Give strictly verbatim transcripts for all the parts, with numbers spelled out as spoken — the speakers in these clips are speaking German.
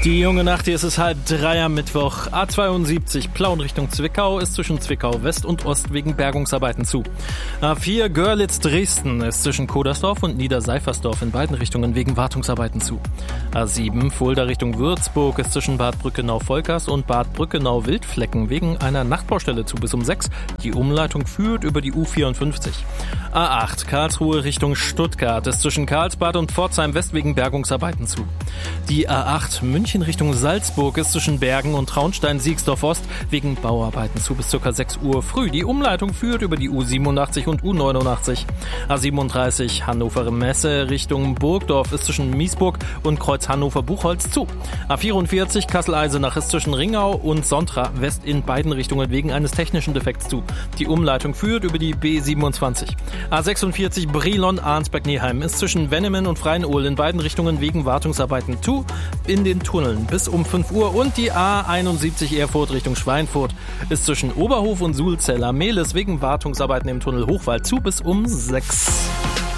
Die junge Nacht, hier ist es halb drei am Mittwoch. A zweiundsiebzig Plauen Richtung Zwickau ist zwischen Zwickau West und Ost wegen Bergungsarbeiten zu. A vier Görlitz-Dresden ist zwischen Kodersdorf und Niederseifersdorf in beiden Richtungen wegen Wartungsarbeiten zu. A sieben Fulda Richtung Würzburg ist zwischen Bad Brückenau-Volkers und Bad Brückenau-Wildflecken wegen einer Nachtbaustelle zu bis um sechs. Die Umleitung führt über die U vierundfünfzig. A acht Karlsruhe Richtung Stuttgart ist zwischen Karlsbad und Pforzheim West wegen Bergungsarbeiten zu. Die A acht München Richtung Salzburg ist zwischen Bergen und Traunstein-Siegsdorf Ost wegen Bauarbeiten zu bis ca. sechs Uhr früh. Die Umleitung führt über die U siebenundachtzig und U neunundachtzig. A siebenunddreißig Hannover Messe Richtung Burgdorf ist zwischen Miesburg und Kreuz Hannover-Buchholz zu. A vierundvierzig Kassel-Eisenach ist zwischen Ringau und Sontra West in beiden Richtungen wegen eines technischen Defekts zu. Die Umleitung führt über die B siebenundzwanzig. A sechsundvierzig Brilon-Arnsberg-Neheim ist zwischen Wennemen und Freien-Ohl in beiden Richtungen wegen Wartungsarbeiten zu. In den Tunneln bis um fünf Uhr und die A einundsiebzig Erfurt Richtung Schweinfurt ist zwischen Oberhof und Sulzeller-Mehlis wegen Wartungsarbeiten im Tunnel Hochwald zu bis um sechs.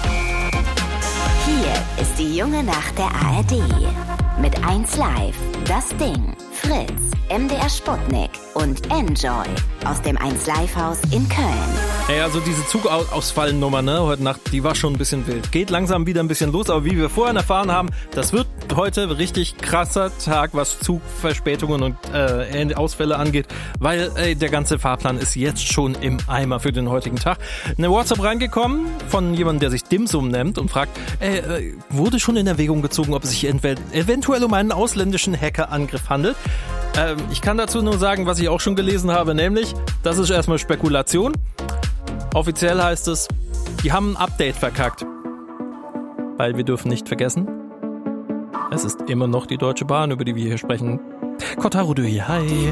Hier ist die junge Nacht der A R D. Mit eins Live, Das Ding, Fritz, M D R Sputnik und Enjoy aus dem eins Live Haus in Köln. Hey, also diese Zugausfallnummer, ne, heute Nacht, die war schon ein bisschen wild. Geht langsam wieder ein bisschen los, aber wie wir vorhin erfahren haben, das wird heute richtig krasser Tag, was Zugverspätungen und äh, Ausfälle angeht, weil ey, der ganze Fahrplan ist jetzt schon im Eimer für den heutigen Tag. Eine WhatsApp reingekommen von jemandem, der sich Dimsum nennt und fragt, ey, wurde schon in Erwägung gezogen, ob es sich eventuell um einen ausländischen Hackerangriff handelt. Ähm, ich kann dazu nur sagen, was ich auch schon gelesen habe, nämlich, das ist erstmal Spekulation. Offiziell heißt es, die haben ein Update verkackt. Weil wir dürfen nicht vergessen, es ist immer noch die Deutsche Bahn, über die wir hier sprechen. Kotaru Dui, hi.